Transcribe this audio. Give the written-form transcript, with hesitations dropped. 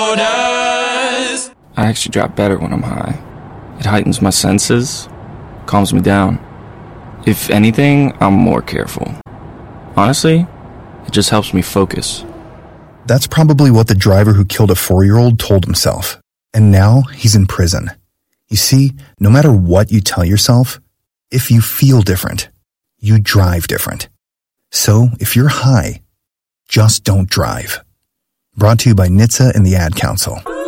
shoulders. I actually drive better when I'm high. It heightens my senses, calms me down. If anything, I'm more careful. Honestly, it just helps me focus. That's probably what the driver who killed a 4-year-old told himself. And now he's in prison. You see, no matter what you tell yourself, if you feel different, you drive different. So if you're high, just don't drive. Brought to you by NHTSA and the Ad Council.